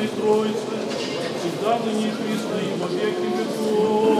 Троицы, всегда ныне и присно и во веки веков.